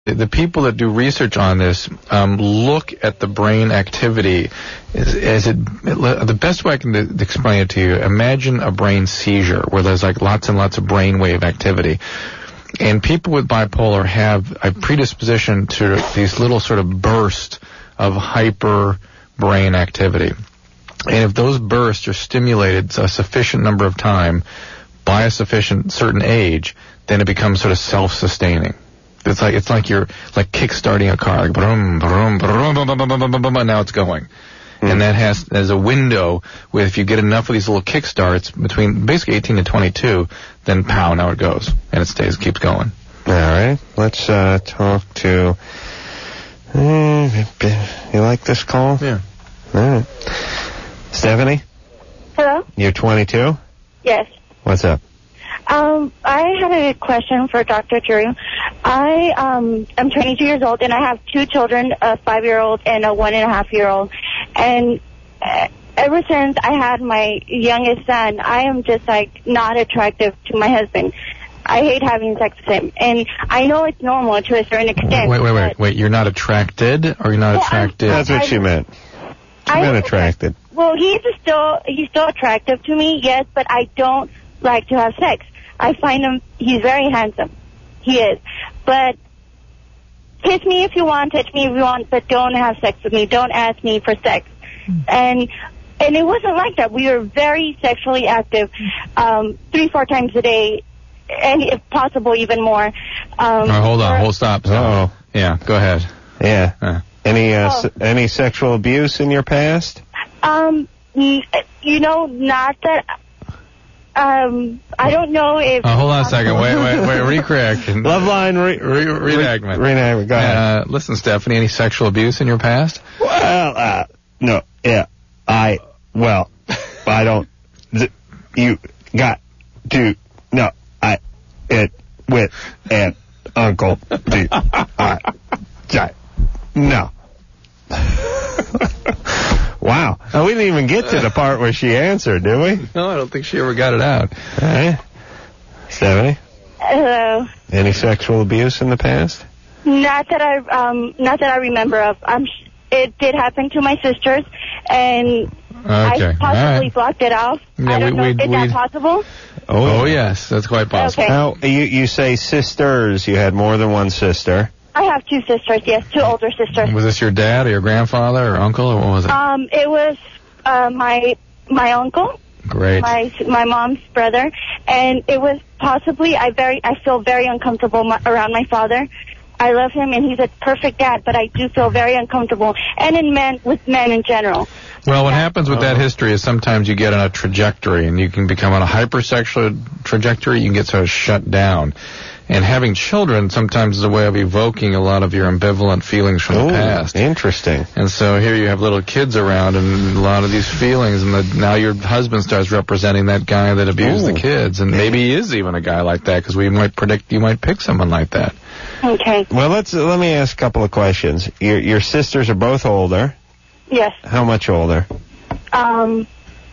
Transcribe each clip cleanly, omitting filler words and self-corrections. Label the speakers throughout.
Speaker 1: The people that do research on this look at the brain activity the best way I can explain it to you. Imagine a brain seizure where there's like lots and lots of brainwave activity. And people with bipolar have a predisposition to these little sort of bursts of hyper brain activity. And if those bursts are stimulated a sufficient number of time by a sufficient certain age, then it becomes sort of self-sustaining. It's like you're like kick-starting a car, like brum, brum, brum, brum, brum, brum, brum, and now it's going. And that there's a window where if you get enough of these little kick-starts between basically 18 to 22, then pow, now it goes. And it keeps going.
Speaker 2: All right. Let's talk to... you like this call?
Speaker 1: Yeah.
Speaker 2: All right. Stephanie?
Speaker 3: Hello?
Speaker 2: You're 22?
Speaker 3: Yes.
Speaker 2: What's up?
Speaker 3: I had a question for Dr. Drew. I'm 22 years old, and I have two children, a 5-year-old and a 1.5-year-old. And ever since I had my youngest son, I am just, like, not attractive to my husband. I hate having sex with him. And I know it's normal to a certain extent.
Speaker 1: Wait. You're not attracted, or you're not attracted?
Speaker 2: That's what she meant. She meant attracted.
Speaker 3: Well, he's still attractive to me, yes, but I don't like to have sex. I find he's very handsome. He is. But kiss me if you want, touch me if you want, but don't have sex with me. Don't ask me for sex. And it wasn't like that. We were very sexually active, 3-4 times a day, and if possible, even more.
Speaker 1: Stop. Oh, yeah, go ahead.
Speaker 2: Yeah. Any sexual abuse in your past?
Speaker 3: Not that. I don't know if...
Speaker 1: hold on a second. Wait. Recorrection.
Speaker 2: Love line
Speaker 1: reenactment.
Speaker 2: Reenactment. Go ahead.
Speaker 1: Listen, Stephanie, any sexual abuse in your past?
Speaker 2: Well, no. Yeah. I don't... You got to... No. With an uncle. No. Wow. We didn't even get to the part where she answered, did we?
Speaker 1: No, I don't think she ever got it out.
Speaker 2: All right. Stephanie?
Speaker 3: Hello.
Speaker 2: Any sexual abuse in the past?
Speaker 3: Not that I remember of. It did happen to my sisters, and I possibly blocked it off. I don't know. Is that possible?
Speaker 1: Oh, yes. That's quite possible.
Speaker 3: Okay.
Speaker 2: Now, you say sisters. You had more than one sister.
Speaker 3: I have two sisters, yes, two older sisters.
Speaker 1: Was this your dad or your grandfather or uncle, or what was it?
Speaker 3: It was my uncle.
Speaker 1: Great.
Speaker 3: My mom's brother, and it was possibly I feel very uncomfortable around my father. I love him, and he's a perfect dad, but I do feel very uncomfortable, and with men in general.
Speaker 1: Well, what happens with that history is sometimes you get on a trajectory, and you can become on a hypersexual trajectory. You can get sort of shut down. And having children sometimes is a way of evoking a lot of your ambivalent feelings from the past.
Speaker 2: Interesting.
Speaker 1: And so here you have little kids around and a lot of these feelings, and now your husband starts representing that guy that abused the kids. And maybe he is even a guy like that, because we might predict you might pick someone like that.
Speaker 3: Okay.
Speaker 2: Well, let me ask a couple of questions. Your sisters are both older.
Speaker 3: Yes.
Speaker 2: How much older?
Speaker 3: 5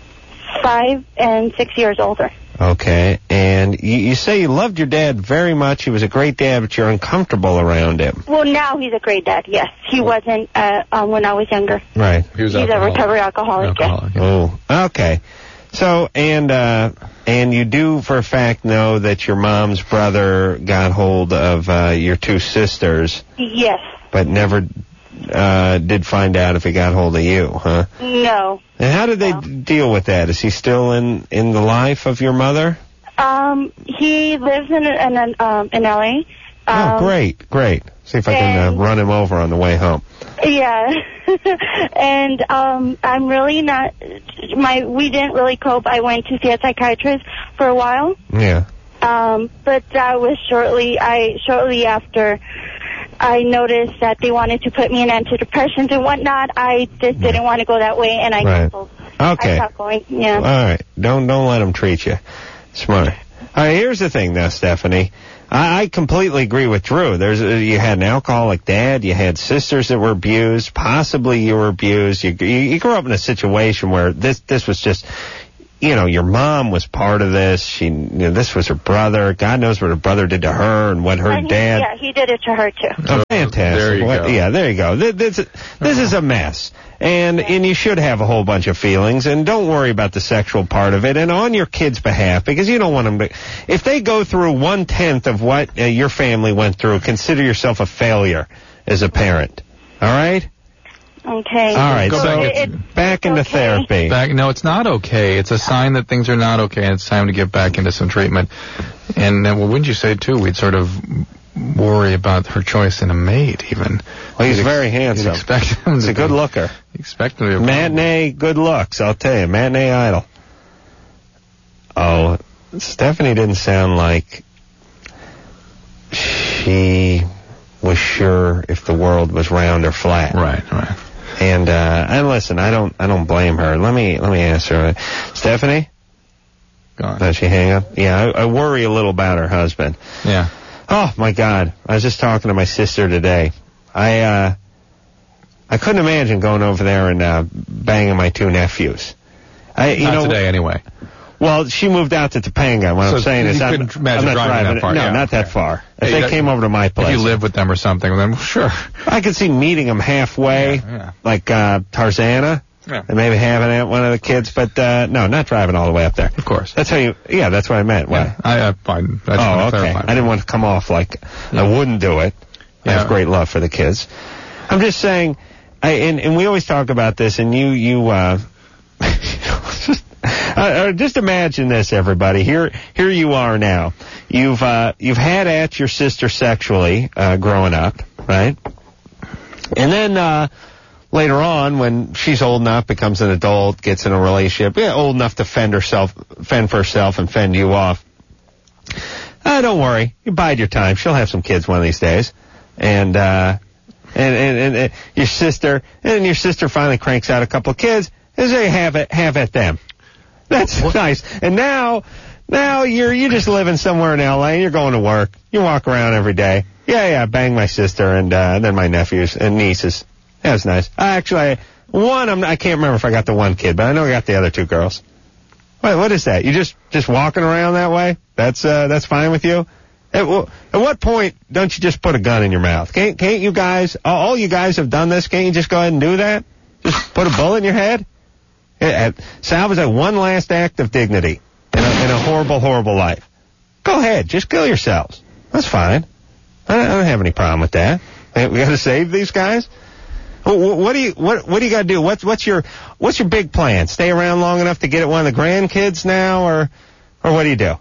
Speaker 3: and 6 years older.
Speaker 2: Okay, and you say you loved your dad very much. He was a great dad, but you're uncomfortable around him.
Speaker 3: Well, now he's a great dad, yes. He wasn't when I was younger.
Speaker 2: Right.
Speaker 3: He's a recovery alcoholic. Yes.
Speaker 2: Oh, okay. So, and you do for a fact know that your mom's brother got hold of your two sisters.
Speaker 3: Yes.
Speaker 2: But never did find out if he got hold of you, huh?
Speaker 3: No.
Speaker 2: And how did they deal with that? Is he still in the life of your mother?
Speaker 3: He lives in L.A.
Speaker 2: Great. See if I can run him over on the way home.
Speaker 3: Yeah. And I'm really not... We didn't really cope. I went to see a psychiatrist for a while.
Speaker 2: Yeah.
Speaker 3: But that was shortly after I noticed that they wanted to put me in antidepressants and whatnot. I just didn't want to go that way, and I canceled.
Speaker 2: Okay.
Speaker 3: I stopped going. Yeah.
Speaker 2: All right. Don't let them treat you. Smart. All right. Here's the thing, now, Stephanie. I completely agree with Drew. You had an alcoholic dad. You had sisters that were abused. Possibly you were abused. You grew up in a situation where this was just your mom was part of this. This was her brother. God knows what her brother did to her and what her dad.
Speaker 3: Yeah, he did it to her too.
Speaker 2: Oh, fantastic.
Speaker 1: There you go.
Speaker 2: Yeah, there you go. This is a mess. And you should have a whole bunch of feelings, and don't worry about the sexual part of it, and on your kids' behalf, because you don't want them to, if they go through 1/10 of what your family went through, consider yourself a failure as a parent. All right?
Speaker 3: Okay.
Speaker 2: All right,
Speaker 1: Go
Speaker 2: so back into therapy.
Speaker 1: No, it's not okay. It's a sign that things are not okay, and it's time to get back into some treatment. And wouldn't you say, too, we'd sort of worry about her choice in a mate, even.
Speaker 2: Well, he's very handsome.
Speaker 1: Expect him
Speaker 2: He's a good looker.
Speaker 1: Expect him to be
Speaker 2: matinee good looks, I'll tell you. Matinee idol. Oh, Stephanie didn't sound like she was sure if the world was round or flat.
Speaker 1: Right.
Speaker 2: And listen, I don't blame her. Let me ask her. Stephanie?
Speaker 1: Gone.
Speaker 2: Did she hang up? Yeah, I worry a little about her husband.
Speaker 1: Yeah.
Speaker 2: Oh my God! I was just talking to my sister today. I couldn't imagine going over there and banging my 2 nephews.
Speaker 1: Not today, anyway.
Speaker 2: Well, she moved out to Topanga. What I'm saying is, I'm not driving that far. No, not that far. If they came over to my place,
Speaker 1: if you live with them or something, then sure.
Speaker 2: I could see meeting them halfway, like Tarzana.
Speaker 1: Yeah.
Speaker 2: And maybe having one of the kids, but no, not driving all the way up there.
Speaker 1: Of course.
Speaker 2: That's how you. Yeah, that's what I meant.
Speaker 1: Yeah, fine.
Speaker 2: Okay. I didn't want to come off like I wouldn't do it. I have great love for the kids. I'm just saying, and we always talk about this, and you just imagine this, everybody. Here you are now. You've had at your sister sexually growing up, right? And then later on, when she's old enough, becomes an adult, gets in a relationship, old enough to fend for herself and fend you off. Don't worry, you bide your time. She'll have some kids one of these days, and your sister finally cranks out a couple of kids, and so you have at them. That's nice. And now you're just living somewhere in L.A. You're going to work. You walk around every day. Yeah, bang my sister and then my nephews and nieces. That was nice. Actually, I can't remember if I got the one kid, but I know I got the other 2 girls. Wait, what is that? You just walking around that way? That's fine with you? At what point don't you just put a gun in your mouth? Can't you guys, all you guys have done this, can't you just go ahead and do that? Just put a bullet in your head? Salvage that one last act of dignity in a horrible, horrible life. Go ahead, just kill yourselves. That's fine. I don't have any problem with that. We got to save these guys. What do you got to do? What's your big plan? Stay around long enough to get at one of the grandkids now, or what do you do?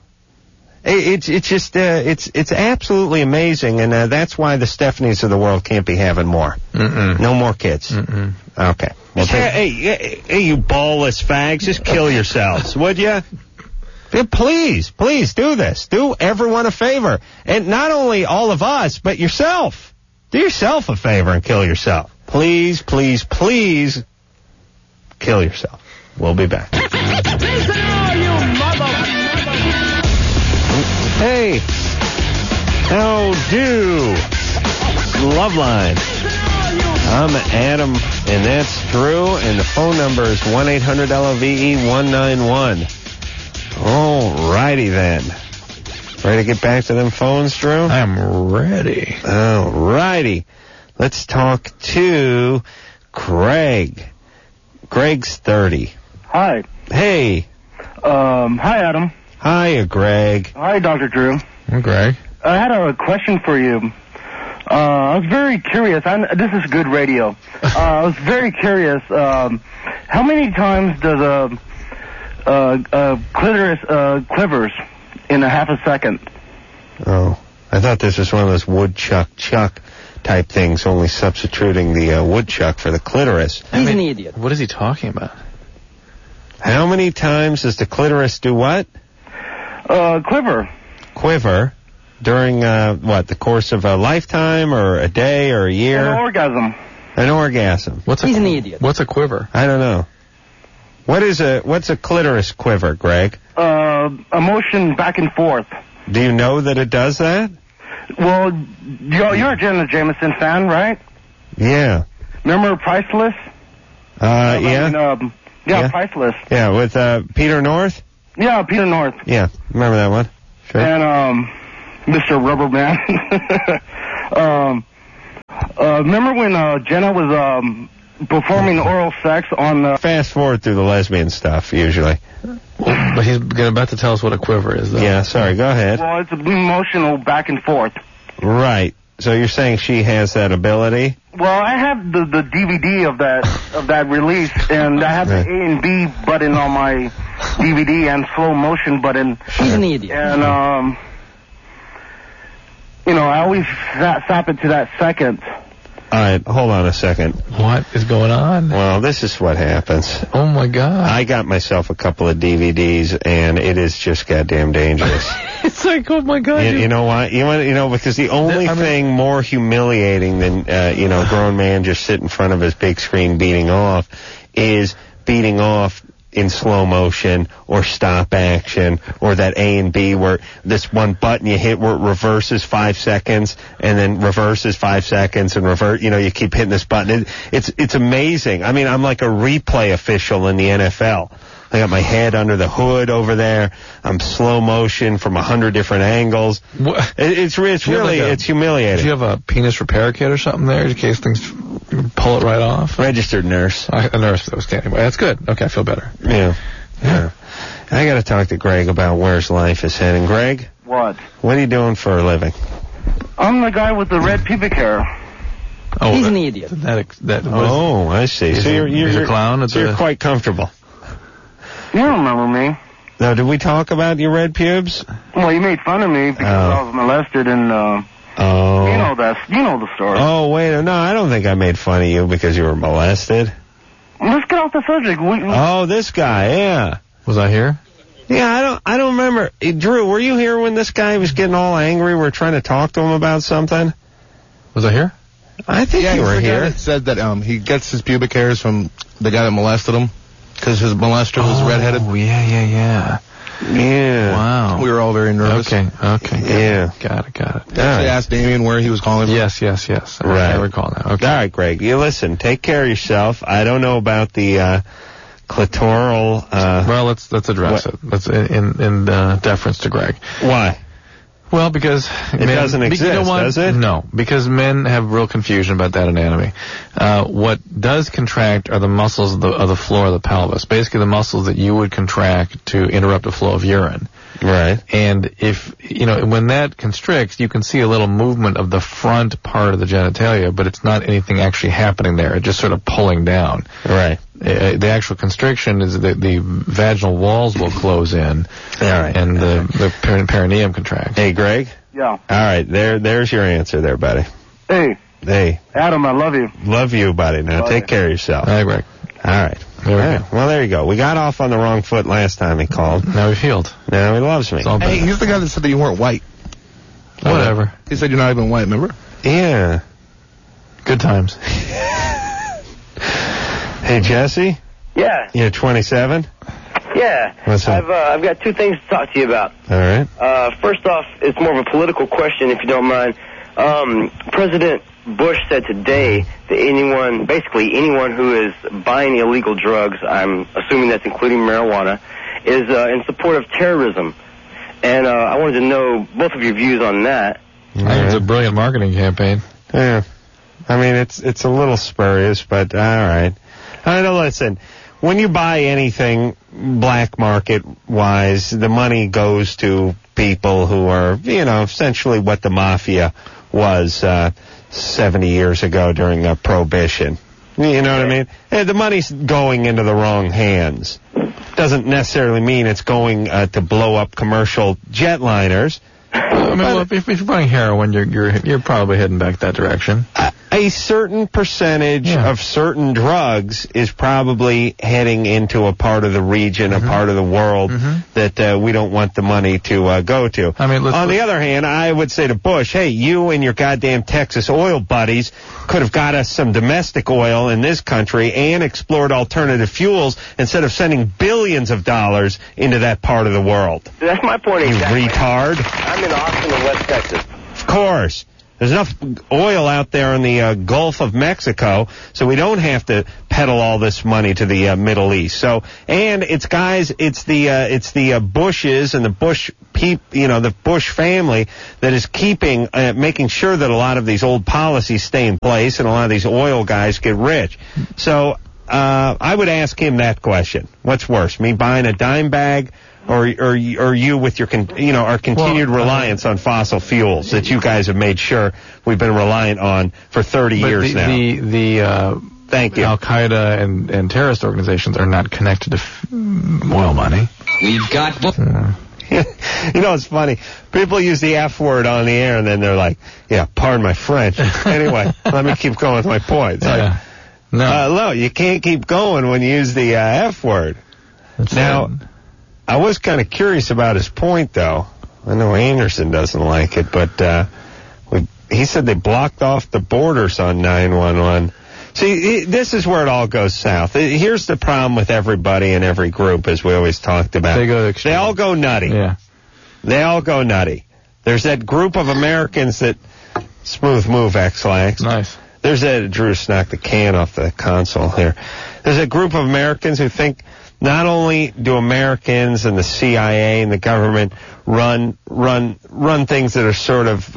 Speaker 2: It's absolutely amazing, and that's why the Stephanies of the world can't be having more. No more kids. Okay. Well, hey, you ballless fags, just kill yourselves, would you? Please do this. Do everyone a favor, and not only all of us, but yourself. Do yourself a favor and kill yourself. Please kill yourself. We'll be back. Hey, how do? Loveline. I'm Adam, and that's Drew, and the phone number is 1-800-LOVE-191. All righty then. Ready to get back to them phones, Drew?
Speaker 1: I'm ready.
Speaker 2: All righty. Let's talk to Greg. Greg's 30.
Speaker 4: Hi.
Speaker 2: Hey.
Speaker 4: Hi, Adam.
Speaker 2: Hiya, Greg.
Speaker 4: Hi, Dr. Drew.
Speaker 1: Hey, Greg.
Speaker 4: I had a question for you. I was very curious. This is good radio. I was very curious. How many times does a clitoris quivers in a half a second?
Speaker 2: Oh, I thought this was one of those woodchuck type things, only substituting the woodchuck for the clitoris.
Speaker 5: He's an idiot.
Speaker 1: What is he talking about?
Speaker 2: How many times does the clitoris do what?
Speaker 4: Quiver.
Speaker 2: Quiver during the course of a lifetime or a day or a year?
Speaker 4: An orgasm.
Speaker 2: An orgasm.
Speaker 5: He's an idiot.
Speaker 1: What's a quiver?
Speaker 2: I don't know. What's a clitoris quiver, Greg?
Speaker 4: A motion back and forth.
Speaker 2: Do you know that it does that?
Speaker 4: Well, you're a Jenna Jameson fan, right?
Speaker 2: Yeah.
Speaker 4: Remember Priceless?
Speaker 2: Yeah.
Speaker 4: Yeah, Priceless.
Speaker 2: Yeah, with Peter North?
Speaker 4: Yeah, Peter North.
Speaker 2: Yeah, remember that one? Sure.
Speaker 4: And Mr. Rubberman. Remember when Jenna was performing oral sex on...
Speaker 2: Fast forward through the lesbian stuff, usually.
Speaker 1: But he's about to tell us what a quiver is, though.
Speaker 2: Yeah, sorry, go ahead.
Speaker 4: Well, it's emotional back and forth.
Speaker 2: Right. So you're saying she has that ability?
Speaker 4: Well, I have the DVD of that release, and I have the A and B button on my DVD and slow motion button.
Speaker 5: He's an idiot.
Speaker 4: And I always zap it to that second.
Speaker 2: All right, hold on a second.
Speaker 1: What is going on?
Speaker 2: Well, this is what happens.
Speaker 1: Oh, my God.
Speaker 2: I got myself a couple of DVDs, and it is just goddamn dangerous.
Speaker 1: It's like, oh, my God.
Speaker 2: You know why? Because the only thing more humiliating than, a grown man just sit in front of his big screen beating off is beating off in slow motion or stop action or that A and B where this one button you hit where it reverses 5 seconds and then reverses 5 seconds and revert, you keep hitting this button. It's amazing. I mean, I'm like a replay official in the NFL. I got my head under the hood over there. I'm slow motion from 100 different angles.
Speaker 1: What?
Speaker 2: It's really it's humiliating.
Speaker 1: Do you have a penis repair kit or something there in case things pull it right off?
Speaker 2: Registered nurse.
Speaker 1: A nurse that was standing by. That's good. Okay, I feel better.
Speaker 2: Yeah. I got to talk to Greg about where his life is heading. Greg?
Speaker 4: What?
Speaker 2: What are you doing for a living?
Speaker 4: I'm the guy with the red pubic hair.
Speaker 5: Oh, he's an idiot.
Speaker 2: I see. So you're
Speaker 1: a clown.
Speaker 2: So you're quite comfortable.
Speaker 4: You don't remember me.
Speaker 2: No, did we talk about your red pubes?
Speaker 4: Well, you made fun of me because I was molested and, you know the story.
Speaker 2: Oh, wait, no, I don't think I made fun of you because you were molested.
Speaker 4: Let's get off the subject.
Speaker 2: This guy, yeah.
Speaker 1: Was I here?
Speaker 2: Yeah, I don't remember. Drew, were you here when this guy was getting all angry? We were trying to talk to him about something.
Speaker 1: Was I here?
Speaker 2: I think you were here.
Speaker 6: Guy that said that he gets his pubic hairs from the guy that molested him. Because his molester was redheaded.
Speaker 1: Oh, yeah.
Speaker 2: Yeah.
Speaker 1: Wow.
Speaker 6: We were all very nervous.
Speaker 1: Okay.
Speaker 2: Yeah.
Speaker 1: Got it.
Speaker 6: Actually asked Damien where he was calling from.
Speaker 1: Yes.
Speaker 2: Right.
Speaker 1: I recall now. Okay.
Speaker 2: All right, Greg. You listen. Take care of yourself. I don't know about the clitoral...
Speaker 1: well, let's address it. That's in deference to Greg.
Speaker 2: Why?
Speaker 1: Well, because
Speaker 2: it doesn't exist, does it?
Speaker 1: No, because men have real confusion about that anatomy. What does contract are the muscles of the floor of the pelvis, basically the muscles that you would contract to interrupt the flow of urine.
Speaker 2: Right.
Speaker 1: And if, when that constricts, you can see a little movement of the front part of the genitalia, but it's not anything actually happening there. It's just sort of pulling down.
Speaker 2: Right.
Speaker 1: The actual constriction is that the vaginal walls will close in.
Speaker 2: All right.
Speaker 1: And the perineum contracts.
Speaker 2: Hey, Greg?
Speaker 4: Yeah.
Speaker 2: All right, there's your answer there, buddy.
Speaker 4: Hey.
Speaker 2: Hey.
Speaker 4: Adam, I love you.
Speaker 2: Love you, buddy. Now, take care of yourself.
Speaker 1: All right, Greg.
Speaker 2: All right. Well, there you go. We got off on the wrong foot last time he called.
Speaker 1: Now we've healed.
Speaker 2: Now he loves me.
Speaker 6: Hey, he's the guy that said that you weren't white.
Speaker 1: Whatever.
Speaker 6: He said you're not even white, remember?
Speaker 2: Yeah.
Speaker 1: Good times.
Speaker 2: Hey, Jesse?
Speaker 7: Yeah.
Speaker 2: You're 27?
Speaker 7: Yeah.
Speaker 2: What's up?
Speaker 7: I've got two things to talk to you about.
Speaker 2: All right.
Speaker 7: First off, it's more of a political question, if you don't mind. President Bush said today that basically anyone who is buying illegal drugs, I'm assuming that's including marijuana, is in support of terrorism. And I wanted to know both of your views on that.
Speaker 1: I think it's a brilliant marketing campaign.
Speaker 2: Yeah. I mean, it's a little spurious, but all right. Listen, when you buy anything black market-wise, the money goes to people who are, essentially what the mafia was 70 years ago during Prohibition. You know what I mean? The money's going into the wrong hands. Doesn't necessarily mean it's going to blow up commercial jetliners.
Speaker 1: I mean, well, if you're buying heroin, you're probably heading back that direction.
Speaker 2: A certain percentage of certain drugs is probably heading into a part of the region, a part of the world that we don't want the money to go to.
Speaker 1: I mean,
Speaker 2: on the other hand, I would say to Bush, hey, you and your goddamn Texas oil buddies could have got us some domestic oil in this country and explored alternative fuels instead of sending billions of dollars into that part of the world.
Speaker 7: That's my point
Speaker 2: You
Speaker 7: exactly.
Speaker 2: retard.
Speaker 7: I'm in Austin in West Texas.
Speaker 2: Of course. There's enough oil out there in the Gulf of Mexico, so we don't have to peddle all this money to the Middle East. So, and it's the Bushes and the Bush the Bush family that is making sure that a lot of these old policies stay in place and a lot of these oil guys get rich. So, I would ask him that question. What's worse, me buying a dime bag or you with your our continued reliance on fossil fuels that you guys have made sure we've been reliant on for 30 years now? Thank you.
Speaker 1: Al-Qaeda and terrorist organizations are not connected to oil money.
Speaker 5: We've got...
Speaker 2: It's funny. People use the F word on the air, and then they're like, yeah, pardon my French. Anyway, let me keep going with my point.
Speaker 1: Yeah.
Speaker 2: No, you can't keep going when you use the F word. Now, I was kind of curious about his point, though. I know Anderson doesn't like it, but he said they blocked off the borders on 911. See, this is where it all goes south. Here's the problem with everybody in every group, as we always talked about. They all go nutty.
Speaker 1: Yeah.
Speaker 2: They all go nutty. There's that group of Americans that... Smooth move, X-Lax.
Speaker 1: Nice.
Speaker 2: There's that... Drew knocked the can off the console here. There's a group of Americans who think not only do Americans and the CIA and the government run things that are sort of,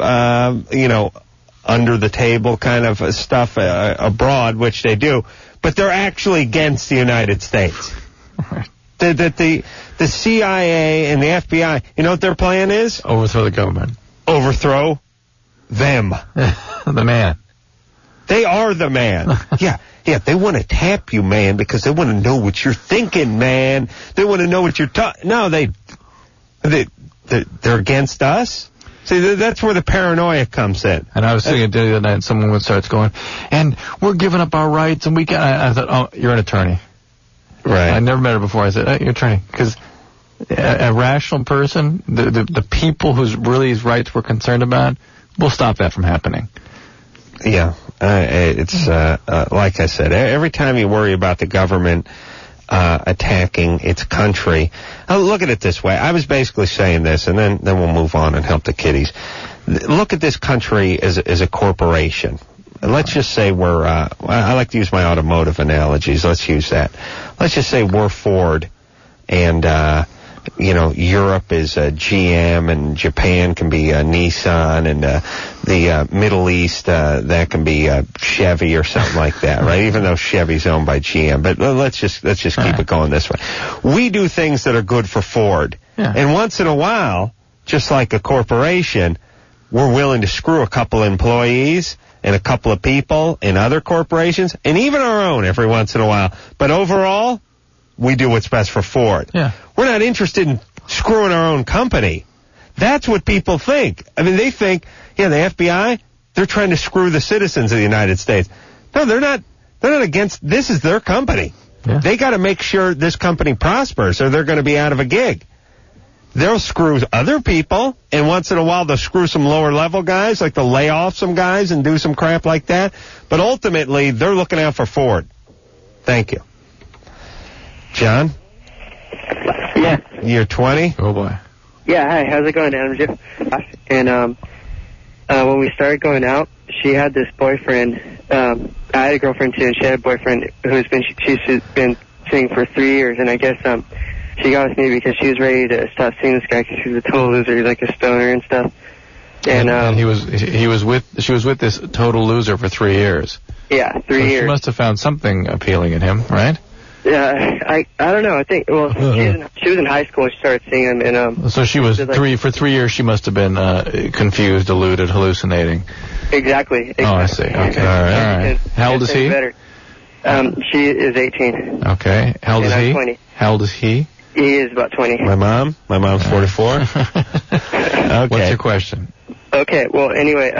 Speaker 2: under the table kind of stuff abroad, which they do, but they're actually against the United States.
Speaker 1: Right.
Speaker 2: The CIA and the FBI, you know what their plan is?
Speaker 1: Overthrow the government.
Speaker 2: Overthrow them.
Speaker 1: The man.
Speaker 2: They are the man. Yeah, they want to tap you, man, because they want to know what you're thinking, man. They want to know what you're talking. No, they're against us. See, that's where the paranoia comes in. And I was sitting at the other night, and someone starts going, and we're giving up our rights, and we can. I thought, oh, you're an attorney. Right. I never met her before. I said, you're an attorney. Because a rational person, the people whose rights we're concerned about, will stop that from happening. Yeah. It's, like I said, every time you worry about the government attacking its country. Look at it this way. I was basically saying this, and then we'll move on and help the kiddies. Look at this country as a corporation. Let's just say we're, I like to use my automotive analogies. Let's use that. Let's just say we're Ford, and, Europe is GM, and Japan can be Nissan, and the Middle East, that can be Chevy or something like that, right? Even though Chevy's owned by GM. But let's just keep it going this way. We do things that are good for Ford. Yeah. And once in a while, just like a corporation, we're willing to screw a couple employees and a couple of people in other corporations, and even our own every once in a while. But overall, we do what's best for Ford. Yeah. We're not interested in screwing our own company. That's what people think. I mean, they think, the FBI, they're trying to screw the citizens of the United States. No, they're not. They're not against. This is their company. Yeah. They got to make sure this company prospers, or they're going to be out of a gig. They'll screw other people, and once in a while they'll screw some lower-level guys, like they'll lay off some guys and do some crap like that. But ultimately, they're looking out for Ford. Thank you. John?
Speaker 8: Yeah.
Speaker 2: You're 20? Oh, boy.
Speaker 8: Yeah, hi. How's it going, Adam? Jeff? And when we started going out, she had this boyfriend. I had a girlfriend, too, and she had a boyfriend she's been seeing for 3 years, and I guess she got with me because she was ready to stop seeing this guy because he was a total loser. He's like a stoner and stuff. And she was with this total loser for 3 years. Yeah, 3 years. She must have found something appealing in him, right? Yeah, I don't know. I think she was in high school when she started seeing him, and
Speaker 1: so she was for 3 years. She must have been confused, deluded, hallucinating.
Speaker 8: Exactly.
Speaker 1: Oh, I see. Okay, all right. How old is he?
Speaker 8: Better. She is 18.
Speaker 1: Okay. How old is he?
Speaker 8: 20.
Speaker 1: How old is he?
Speaker 8: He is about 20.
Speaker 2: My mom's 44. Okay.
Speaker 1: What's your question?
Speaker 8: Okay. Well, anyway,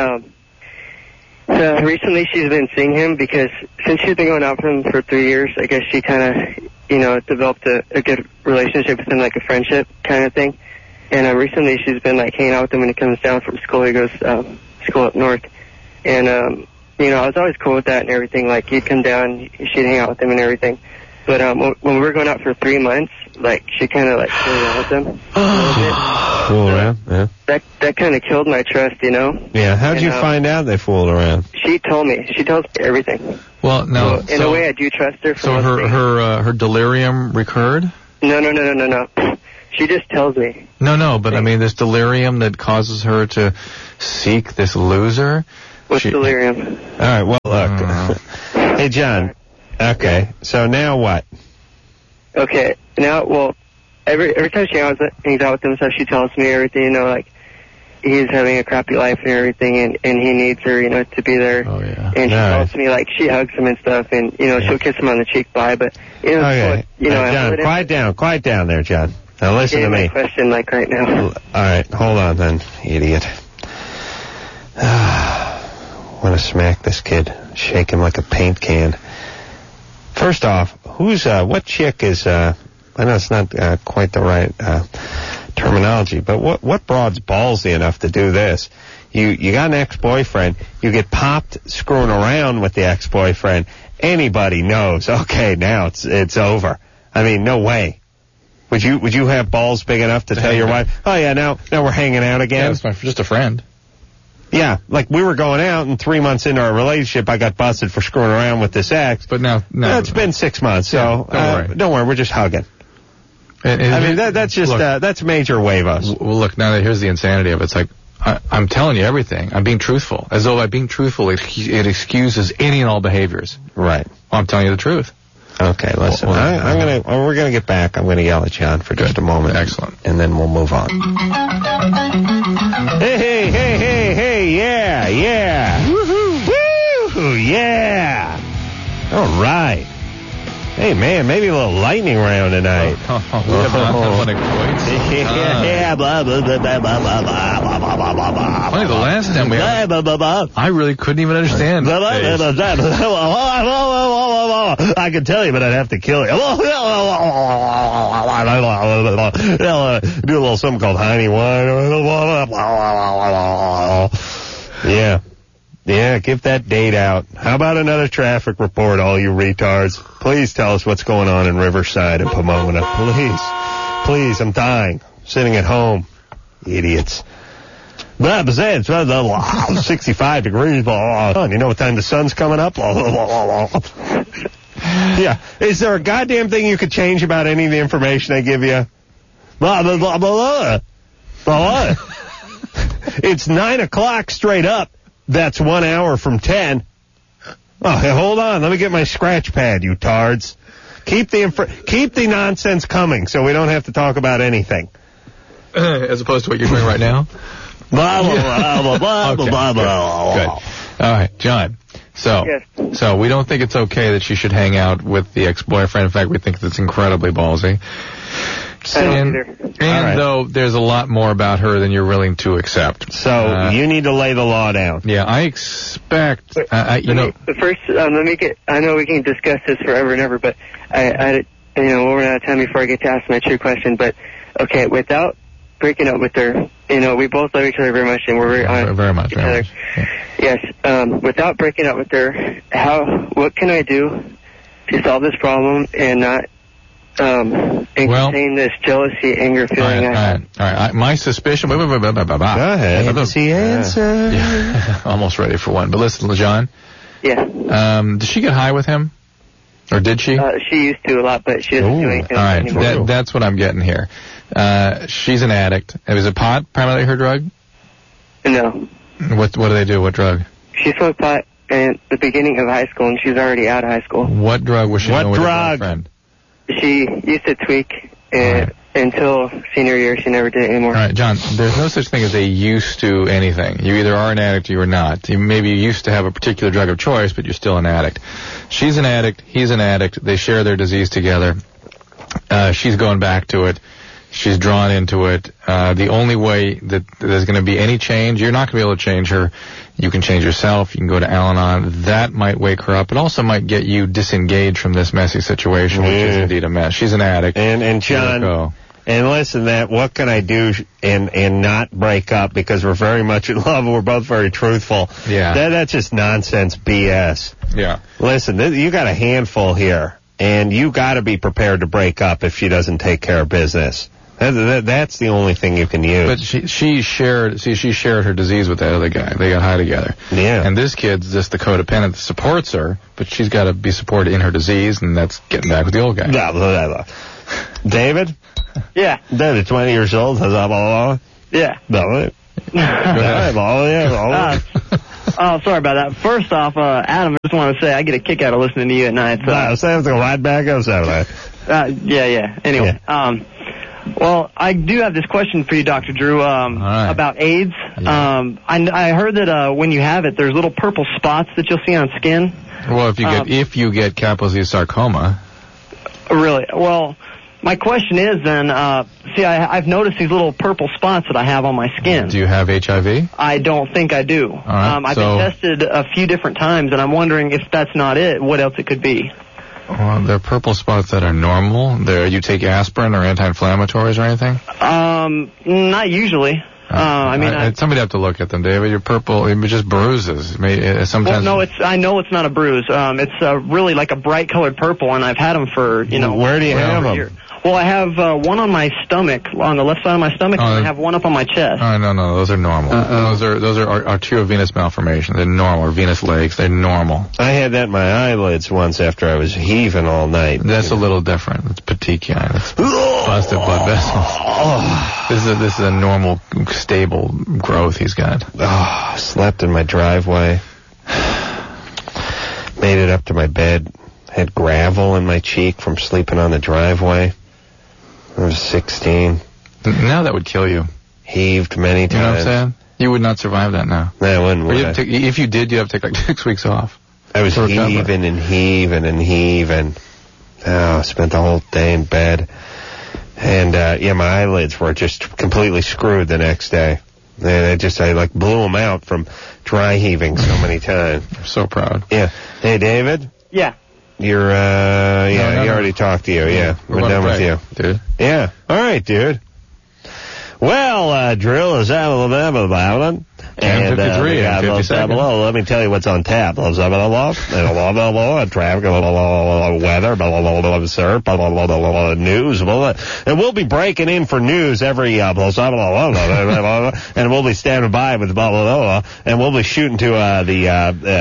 Speaker 8: so recently she's been seeing him because since she's been going out with him for 3 years, I guess she kind of, developed a good relationship with him, like a friendship kind of thing. And recently she's been hanging out with him when he comes down from school. He goes school up north, and I was always cool with that and everything. Like he'd come down, she'd hang out with him and everything. But when we were going out for 3 months, like, she kind of, like, fooled around with them a little bit.
Speaker 2: Fool around? Yeah.
Speaker 8: That kind of killed my trust, you know?
Speaker 2: Yeah, how'd you find out they fooled around?
Speaker 8: She told me. She tells me everything.
Speaker 1: Well, no.
Speaker 8: So, in a way, I do trust her.
Speaker 1: So her delirium recurred?
Speaker 8: No. She just tells me.
Speaker 1: No, but I mean, this delirium that causes her to seek this loser?
Speaker 8: What's delirium?
Speaker 2: All right, well, look. Hey, John. Okay, so now what?
Speaker 8: Okay, now, well, every time she hangs out with him and stuff, she tells me everything, you know, like, he's having a crappy life and everything, and he needs her, you know, to be there.
Speaker 1: Oh, yeah.
Speaker 8: And she tells me, like, she hugs him and stuff, and, you know, she'll kiss him on the cheek by, but, you know,
Speaker 2: okay. John, quiet down there, John. Now listen to me.
Speaker 8: Question, like, right now.
Speaker 2: All right, hold on then, idiot. Want to smack this kid, shake him like a paint can. First off, what chick is, I know it's not quite the right terminology, but what broad's ballsy enough to do this? You got an ex-boyfriend, you get popped screwing around with the ex-boyfriend, anybody knows, okay, now it's over. I mean, no way. Would you have balls big enough to tell your wife, oh yeah, now we're hanging out again?
Speaker 1: Yeah, it's just a friend.
Speaker 2: Yeah, like we were going out, and 3 months into our relationship, I got busted for screwing around with this ex.
Speaker 1: But now
Speaker 2: it's been 6 months, so don't worry, we're just hugging. I mean, that's just that's major huevos.
Speaker 1: Well, look, now here's the insanity of it. It's like I'm telling you everything. I'm being truthful, as though by being truthful it excuses any and all behaviors.
Speaker 2: Right.
Speaker 1: Well, I'm telling you the truth.
Speaker 2: Okay, listen. We're gonna get back. I'm gonna yell at John for just a moment.
Speaker 1: Excellent.
Speaker 2: And then we'll move on. Hey, yeah. Woohoo, yeah. All right. Hey, man, maybe a little lightning round tonight.
Speaker 1: Yeah, blah, blah, blah, blah, blah, blah, blah, blah, blah, blah, blah. Funny, the last time I really couldn't even understand.
Speaker 2: I could tell you, but I'd have to kill you. Do a little something called Heine wine. Yeah, give that date out. How about another traffic report, all you retards? Please tell us what's going on in Riverside and Pomona. Please, I'm dying. Sitting at home. Idiots. 65 degrees. You know what time the sun's coming up? Yeah. Is there a goddamn thing you could change about any of the information I give you? It's 9 o'clock straight up. That's 1 hour from 10. Oh, hey, hold on. Let me get my scratch pad, you tards. Keep the nonsense coming so we don't have to talk about anything.
Speaker 1: As opposed to what you're doing right now?
Speaker 2: Blah, blah, blah, blah,
Speaker 1: okay,
Speaker 2: blah, blah.
Speaker 1: Good. All right, John. So we don't think it's okay that she should hang out with the ex-boyfriend. In fact, we think that's incredibly ballsy. And though there's a lot more about her than you're willing to accept.
Speaker 2: So you need to lay the law down.
Speaker 1: Yeah, I expect,
Speaker 8: First, let me get, I know we can discuss this forever and ever, but we're out of time before I get to ask my true question, but okay, without breaking up with her, we both love each other very much and we're very honest with each other. Yeah. Yes, without breaking up with her, what can I do to solve this problem and not contain this jealousy, anger feeling I have?
Speaker 1: All right. My suspicion. Go
Speaker 2: ahead. Fancy answer.
Speaker 1: Yeah. Almost ready for one. But listen, John.
Speaker 8: Yeah.
Speaker 1: Did she get high with him? Or did she?
Speaker 8: She used to a lot, but she doesn't do anything anymore.
Speaker 1: All right. That's what I'm getting here. She's an addict. Was it pot primarily her drug?
Speaker 8: No.
Speaker 1: What do they do? What drug?
Speaker 8: She smoked pot at the beginning of high school, and she's already out of high school.
Speaker 1: What drug was she doing with her boyfriend?
Speaker 8: She used to tweak until senior year. She never did it anymore.
Speaker 1: All right, John, there's no such thing as a used to anything. You either are an addict or you're not. You maybe used to have a particular drug of choice, but you're still an addict. She's an addict. He's an addict. They share their disease together. She's going back to it. She's drawn into it. The only way that there's going to be any change, you're not going to be able to change her. You can change yourself. You can go to Al-Anon. That might wake her up. It also might get you disengaged from this messy situation, which is indeed a mess. She's an addict.
Speaker 2: And John, and listen, what can I do and not break up because we're very much in love and we're both very truthful?
Speaker 1: Yeah.
Speaker 2: That's just nonsense BS.
Speaker 1: Yeah.
Speaker 2: Listen, you got a handful here. and you got to be prepared to break up if she doesn't take care of business. That's the only thing you can use.
Speaker 1: But she shared her disease with that other guy. They got high together.
Speaker 2: Yeah.
Speaker 1: And this kid's just the codependent that supports her, but she's got to be supported in her disease, and that's getting back with the old guy.
Speaker 2: Blah, blah, blah. David?
Speaker 8: Yeah.
Speaker 2: David, 20 years old.
Speaker 8: Yeah. Oh, sorry about that. First off, Adam, I just want to say I get a kick out of listening to you at night. So.
Speaker 2: I have to go right back up Saturday.
Speaker 8: Yeah. Anyway, well, I do have this question for you, Dr. Drew, about AIDS.
Speaker 1: Yeah.
Speaker 8: I heard that when you have it, there's little purple spots that you'll see on skin.
Speaker 1: Well, if you get Kaposi sarcoma.
Speaker 8: Really? Well, my question is then, I've noticed these little purple spots that I have on my skin.
Speaker 1: Do you have HIV?
Speaker 8: I don't think I do.
Speaker 1: All right,
Speaker 8: I've been tested a few different times, and I'm wondering if that's not it, what else it could be.
Speaker 1: Well, they're purple spots that are normal. You take aspirin or anti-inflammatories or anything?
Speaker 8: Not usually.
Speaker 1: Somebody have to look at them, David. You're purple. It just bruises. Sometimes.
Speaker 8: Well, I know it's not a bruise. It's really like a bright colored purple, and I've had them for
Speaker 2: Where do you have them?
Speaker 8: Well, I have one on my stomach, on the left side of my stomach, and I have one up on my chest.
Speaker 1: Oh, no, those are normal. Those are arteriovenous malformations. They're normal, or venous legs. They're normal.
Speaker 2: I had that in my eyelids once after I was heaving all night.
Speaker 1: That's a little different. It's petechiae. It's busted blood vessels. This is a normal, stable growth he's got.
Speaker 2: Slept in my driveway. Made it up to my bed. Had gravel in my cheek from sleeping on the driveway. I was 16.
Speaker 1: Now that would kill you.
Speaker 2: Heaved many times.
Speaker 1: You know what I'm saying? You would not survive that now.
Speaker 2: No, I wouldn't.
Speaker 1: If you did, you'd have to take like 6 weeks off.
Speaker 2: I was heaving and heaving and heaving. I spent the whole day in bed. And, my eyelids were just completely screwed the next day. And I blew them out from dry heaving so many times.
Speaker 1: I'm so proud.
Speaker 2: Yeah. Hey, David?
Speaker 8: Yeah.
Speaker 2: You're, he already talked to you, yeah. We're done with you.
Speaker 1: Dude.
Speaker 2: Yeah. All right, dude. Well, Drill is out of the Babylon. And
Speaker 1: 10:53 and 50 seconds.
Speaker 2: Let me tell you what's on tap. Traffic, weather, sir, news. And we'll be breaking in for news every, and we'll be standing by with and we'll be shooting to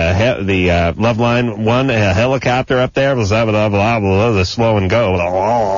Speaker 2: the Loveline 1 helicopter up there, the slow and go.